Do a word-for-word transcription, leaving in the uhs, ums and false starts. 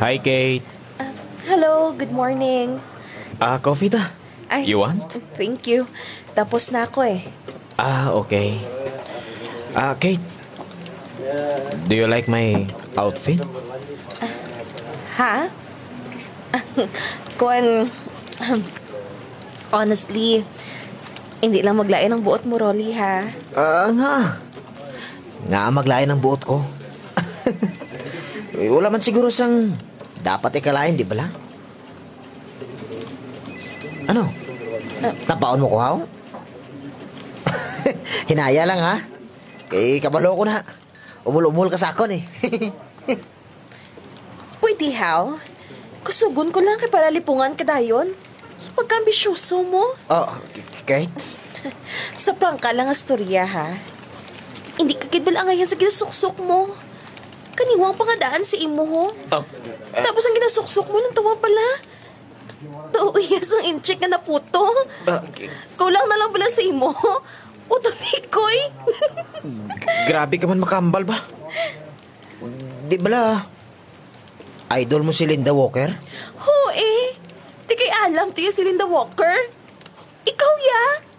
Hi, Kate. Hello, good morning. Ah, coffee ta? Ay, You want? Thank you. Tapos na ako eh. Ah, okay. Ah, Kate. Do you like my outfit? Ha? Kuan, honestly, hindi lang maglain ang buot mo, Rolly, ha? Ah, nga. Nga maglayan ng buot ko. Wala man siguro sang dapat ikalain, di ba la? Ano? Tapaon mo ko, haw? Hinaya lang, ha? Kay kabalo ko na. Umul-umul ka sa akon, eh. Pwede, how? Kusugon ko lang kay palalipungan ka dayon. Sa pagka-ambisyoso mo. Oh, Kate? Sa prangka lang ang storya, ha? Hindi ka kidbalangayan sa ginasuksok mo. Kaniwang pangadaan si imo, ho. Oh, Tapos ang ginasuksok mo ng tawa pala. Tauyas ang incheck na naputo. ah, Kulang na lang pala sa imo. Utonikoy. grabe ka man makambal ba? Di ba la? Idol mo si Linda Walker? Ho eh. Di kay alam to yung si Linda Walker. Ikaw ya.